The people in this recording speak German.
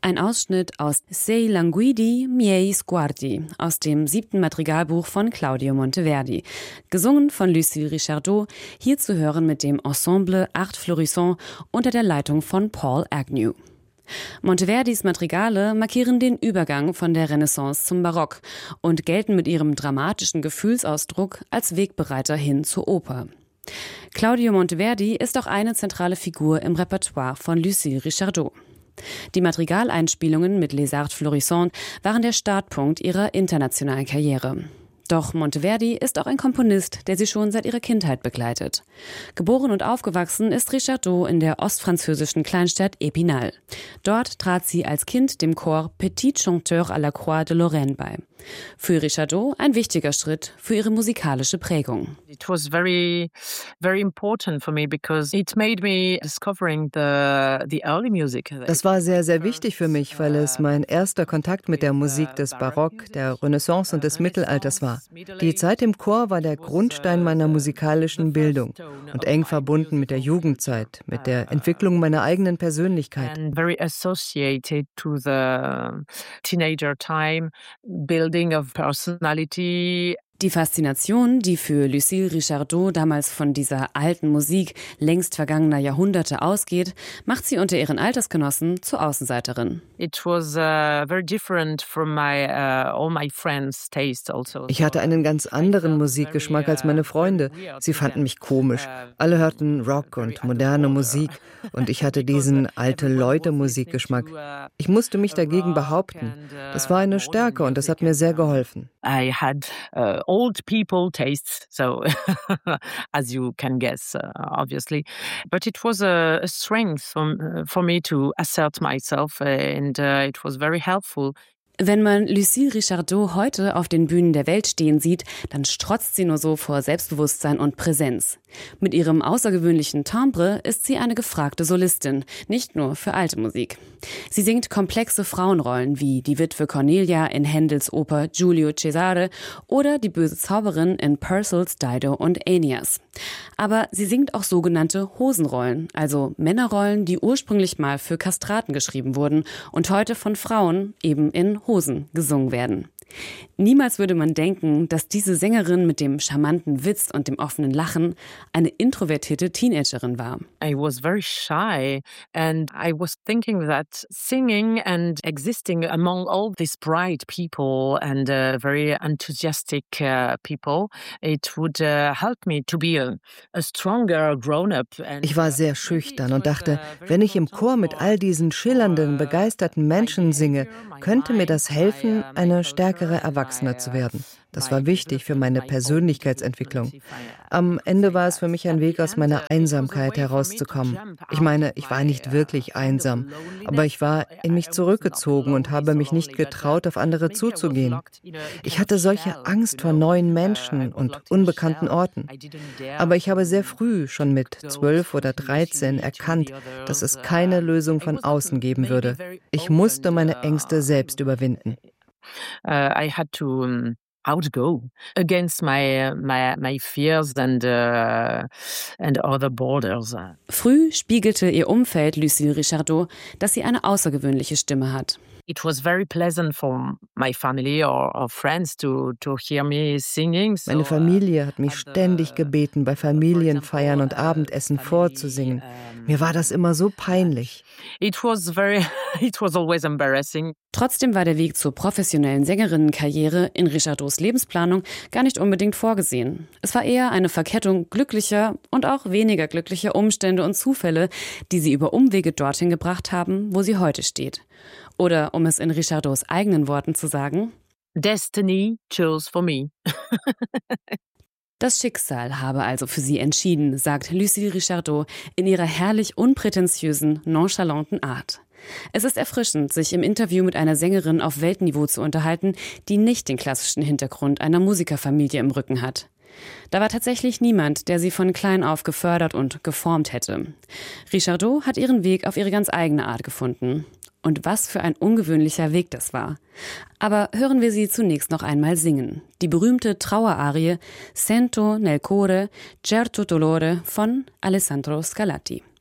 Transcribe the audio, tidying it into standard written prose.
Ein Ausschnitt aus Sei languidi miei sguardi aus dem 7. Madrigalbuch von Claudio Monteverdi, gesungen von Lucille Richardot, hier zu hören mit dem Ensemble Art Florissant unter der Leitung von Paul Agnew. Monteverdis Madrigale markieren den Übergang von der Renaissance zum Barock und gelten mit ihrem dramatischen Gefühlsausdruck als Wegbereiter hin zur Oper. Claudio Monteverdi ist auch eine zentrale Figur im Repertoire von Lucille Richardot. Die Madrigaleinspielungen mit Les Arts Florissants waren der Startpunkt ihrer internationalen Karriere. Doch Monteverdi ist auch ein Komponist, der sie schon seit ihrer Kindheit begleitet. Geboren und aufgewachsen ist Richardot in der ostfranzösischen Kleinstadt Épinal. Dort trat sie als Kind dem Chor Petit Chanteur à la Croix de Lorraine bei. Für Richardot ein wichtiger Schritt für ihre musikalische Prägung. It was very, very important for me because it made me discovering the early music. Das war sehr, sehr wichtig für mich, weil es mein erster Kontakt mit der Musik des Barock, der Renaissance und des Mittelalters war. Die Zeit im Chor war der Grundstein meiner musikalischen Bildung und eng verbunden mit der Jugendzeit, mit der Entwicklung meiner eigenen Persönlichkeit. And very associated to the teenager time, building of personality. Die Faszination, die für Lucille Richardot damals von dieser alten Musik längst vergangener Jahrhunderte ausgeht, macht sie unter ihren Altersgenossen zur Außenseiterin. It was very different from all my friends' taste also. Ich hatte einen ganz anderen Musikgeschmack als meine Freunde. Sie fanden mich komisch. Alle hörten Rock und moderne Musik und ich hatte diesen alte-Leute-Musikgeschmack. Ich musste mich dagegen behaupten. Das war eine Stärke und das hat mir sehr geholfen. I had old people tastes, so as you can guess, obviously. But it was a strength for me to assert myself, and it was very helpful. Wenn man Lucille Richardot heute auf den Bühnen der Welt stehen sieht, dann strotzt sie nur so vor Selbstbewusstsein und Präsenz. Mit ihrem außergewöhnlichen Timbre ist sie eine gefragte Solistin, nicht nur für alte Musik. Sie singt komplexe Frauenrollen wie die Witwe Cornelia in Händels Oper Giulio Cesare oder die böse Zauberin in Purcells Dido und Aeneas. Aber sie singt auch sogenannte Hosenrollen, also Männerrollen, die ursprünglich mal für Kastraten geschrieben wurden und heute von Frauen eben in Hosen gesungen werden. Niemals würde man denken, dass diese Sängerin mit dem charmanten Witz und dem offenen Lachen eine introvertierte Teenagerin war. I was very shy and I was thinking that singing and existing among all these bright people and very enthusiastic people, it would help me to be a stronger grown-up. Ich war sehr schüchtern und dachte, wenn ich im Chor mit all diesen schillernden, begeisterten Menschen singe, könnte mir das helfen, eine stärkere Erwachsene zu werden. Das war wichtig für meine Persönlichkeitsentwicklung. Am Ende war es für mich ein Weg, aus meiner Einsamkeit herauszukommen. Ich meine, ich war nicht wirklich einsam, aber ich war in mich zurückgezogen und habe mich nicht getraut, auf andere zuzugehen. Ich hatte solche Angst vor neuen Menschen und unbekannten Orten. Aber ich habe sehr früh, schon mit 12 oder 13, erkannt, dass es keine Lösung von außen geben würde. Ich musste meine Ängste selbst überwinden. I had to outgo against my fears and other borders. Früh spiegelte ihr Umfeld Lucille Richardot, dass sie eine außergewöhnliche Stimme hat. It was very pleasant for my family or friends to hear me singing. Meine Familie hat mich ständig gebeten, bei Familienfeiern und Abendessen vorzusingen. Mir war das immer so peinlich. It was always embarrassing. Trotzdem war der Weg zur professionellen Sängerinnenkarriere in Richardots Lebensplanung gar nicht unbedingt vorgesehen. Es war eher eine Verkettung glücklicher und auch weniger glücklicher Umstände und Zufälle, die sie über Umwege dorthin gebracht haben, wo sie heute steht. Oder, um es in Richardots eigenen Worten zu sagen: Destiny chose for me. Das Schicksal habe also für sie entschieden, sagt Lucille Richardot in ihrer herrlich unprätentiösen, nonchalanten Art. Es ist erfrischend, sich im Interview mit einer Sängerin auf Weltniveau zu unterhalten, die nicht den klassischen Hintergrund einer Musikerfamilie im Rücken hat. Da war tatsächlich niemand, der sie von klein auf gefördert und geformt hätte. Richardot hat ihren Weg auf ihre ganz eigene Art gefunden. Und was für ein ungewöhnlicher Weg das war. Aber hören wir sie zunächst noch einmal singen. Die berühmte Trauerarie Sento nel cuore certo dolore von Alessandro Scarlatti.